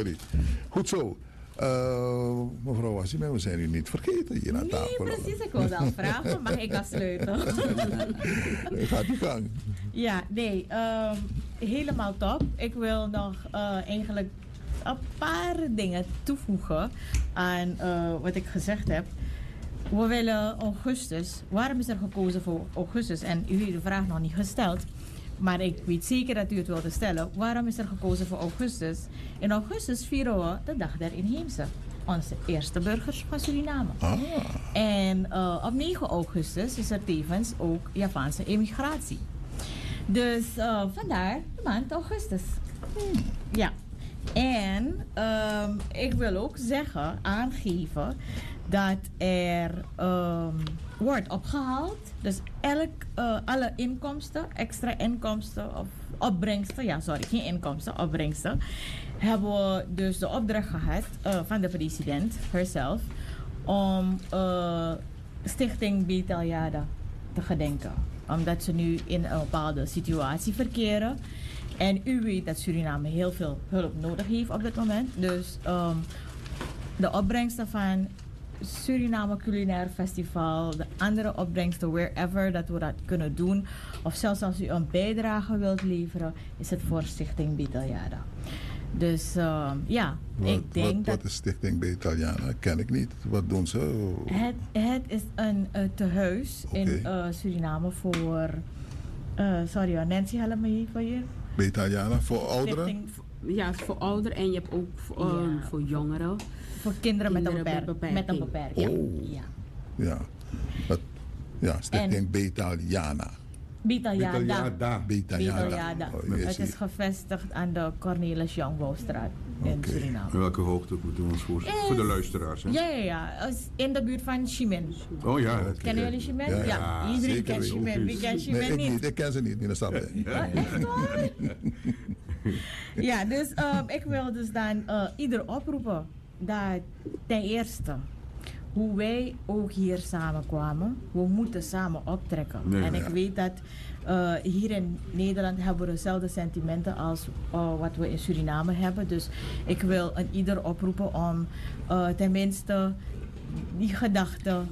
sorry. Goed zo. Mevrouw Wassime, we zijn u niet vergeten hier aan tafel. Nee, precies. Ik wilde al vragen, mag ik afsluiten? Gaat u gang. Ja, nee. Helemaal top. Ik wil nog eigenlijk een paar dingen toevoegen aan wat ik gezegd heb. We willen augustus. Waarom is er gekozen voor augustus? En u heeft de vraag nog niet gesteld. Maar ik weet zeker dat u het wilde stellen. Waarom is er gekozen voor augustus? In augustus vieren we de Dag der Inheemse. Onze eerste burgers van Suriname. Ah. En op 9 augustus is er tevens ook Javaanse emigratie. Dus vandaar de maand augustus. Ja. En ik wil ook zeggen, aangeven dat er wordt opgehaald. Dus alle inkomsten, extra inkomsten of opbrengsten, ja sorry, geen inkomsten, opbrengsten, hebben we dus de opdracht gehad van de president herself om Stichting Beit Yada te gedenken. Omdat ze nu in een bepaalde situatie verkeren. En u weet dat Suriname heel veel hulp nodig heeft op dit moment. Dus de opbrengsten van Suriname Culinair Festival, de andere opbrengsten, wherever dat we dat kunnen doen, of zelfs als u een bijdrage wilt leveren, is het voor Stichting Beit Yada. Dus ja, ik denk dat... Wat is Stichting Beit Yada? Ken ik niet. Wat doen ze? Het is een tehuis in Suriname voor... sorry hoor, Nancy, help me hier voor je. Beit Yada voor ouderen? Ja, het is voor ouderen en je hebt ook voor jongeren. Voor kinderen met een beperking. Oh. Ja, Stichting Beit Yada. Beit Yada. Beit Yada. Het is gevestigd aan de Cornelis Jongbouwstraat in Suriname. En welke hoogte moeten we ons voorstellen? Voor de luisteraars, hè? Ja. In de buurt van Chimen. Oh ja. Kennen jullie Chimen? Ja. Iedereen kent Chimen. Wie kent Chimen niet? Ik ken ze niet in de stad. Echt waar? Ja, dus ik wil dus dan ieder oproepen dat ten eerste, hoe wij ook hier samenkwamen, we moeten samen optrekken. En ik weet dat hier in Nederland hebben we dezelfde sentimenten als wat we in Suriname hebben. Dus ik wil een ieder oproepen om tenminste die gedachten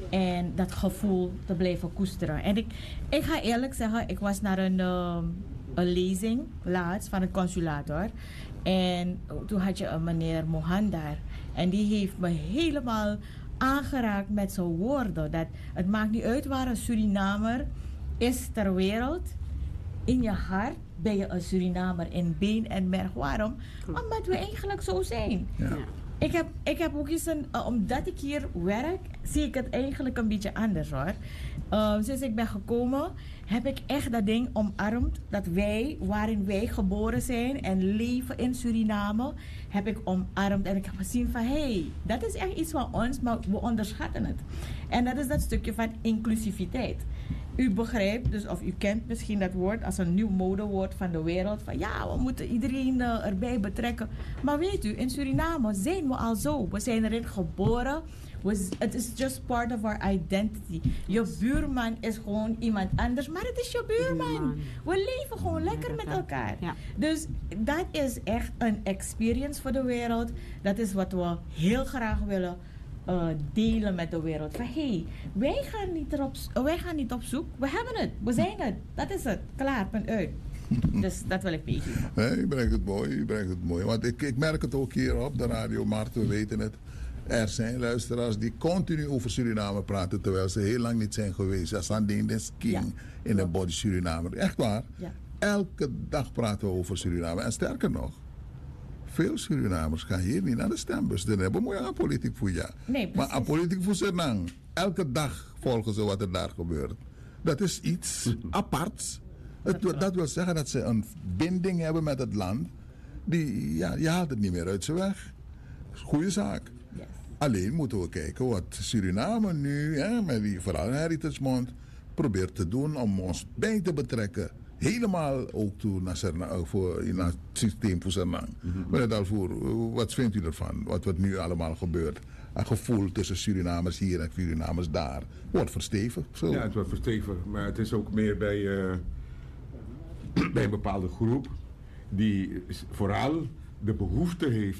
en dat gevoel te blijven koesteren. En ik ga eerlijk zeggen, ik was naar een lezing laatst van het consulaat hoor. En toen had je een meneer Mohan daar. En die heeft me helemaal aangeraakt met zijn woorden. Dat het maakt niet uit waar een Surinamer is ter wereld. In je hart ben je een Surinamer in been en merg. Waarom? Omdat we eigenlijk zo zijn. Ja. Ik heb ook eens omdat ik hier werk, zie ik het eigenlijk een beetje anders hoor. Sinds ik ben gekomen, heb ik echt dat ding omarmd. Dat wij, waarin wij geboren zijn en leven in Suriname, heb ik omarmd. En ik heb gezien van, hé, dat is echt iets van ons, maar we onderschatten het. En dat is dat stukje van inclusiviteit. U begrijpt, dus of u kent misschien dat woord als een nieuw modewoord van de wereld. Van ja, we moeten iedereen erbij betrekken. Maar weet u, in Suriname zijn we al zo. We zijn erin geboren. Het is just part of our identity. Je buurman is gewoon iemand anders, maar het is je buurman. We leven gewoon lekker met elkaar. Ja. Dus dat is echt een experience voor de wereld. Dat is wat we heel graag willen delen met de wereld. Van hey, wij gaan niet op zoek. We hebben het. We zijn het. Dat is het. Klaar, punt uit. Dus dat wil ik meegeven. Nee, je brengt het mooi. Want ik merk het ook hier op de radio, Maarten, we weten het. Er zijn luisteraars die continu over Suriname praten, terwijl ze heel lang niet zijn geweest. Sandine is king in de body Surinamer. Echt waar. Ja. Elke dag praten we over Suriname. En sterker nog, veel Surinamers gaan hier niet naar de stembus. Dan hebben we aan politiek voor ja. Nee, maar aan politiek voor Suriname. Elke dag volgen ze wat er daar gebeurt. Dat is iets aparts. Dat wil zeggen dat ze een binding hebben met het land. Je haalt het niet meer uit zijn weg. Dat is een goede zaak. Yes. Alleen moeten we kijken wat Suriname nu, met die vooral Heritage Month, probeert te doen om ons bij te betrekken. Helemaal ook toe naar het systeem voor Suriname. Wat vindt u ervan? Wat nu allemaal gebeurt? Een gevoel tussen Surinamers hier en Surinamers daar. Wordt verstevigd. Zo. Ja, het wordt verstevigd. Maar het is ook meer bij een bepaalde groep die vooral de behoefte heeft